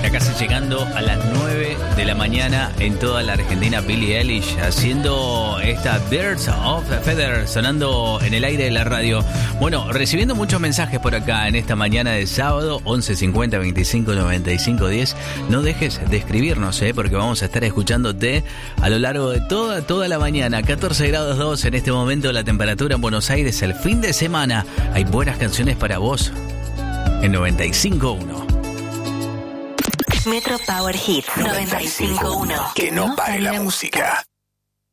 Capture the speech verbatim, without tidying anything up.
Ya casi llegando a las nueve de la mañana en toda la Argentina, Billie Eilish haciendo esta Birds of Feather sonando en el aire de la radio. Bueno, recibiendo muchos mensajes por acá en esta mañana de sábado, once cincuenta veinticinco noventa y cinco diez. No dejes de escribirnos, ¿eh? Porque vamos a estar escuchándote a lo largo de toda, toda la mañana. catorce grados dos en este momento la temperatura en Buenos Aires. El fin de semana hay buenas canciones para vos en noventa y cinco uno. Metro Power Hits noventa y cinco uno. Que no pare la música.